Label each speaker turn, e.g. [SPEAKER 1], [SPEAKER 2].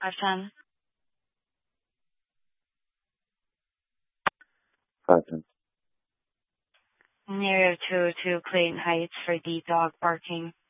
[SPEAKER 1] 510.
[SPEAKER 2] 510.
[SPEAKER 1] Near to Clayton Heights for the dog barking.